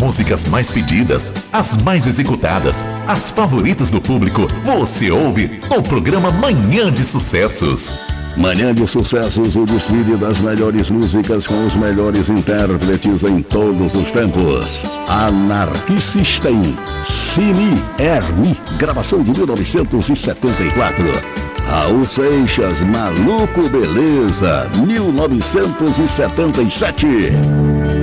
músicas mais pedidas, as mais executadas, as favoritas do público, você ouve no programa Manhã de Sucessos. Manhã de Sucessos, o desfile das melhores músicas com os melhores intérpretes em todos os tempos. Anarquistem, Cine Ermi, gravação de 1974. Raul Seixas, Maluco Beleza, 1977.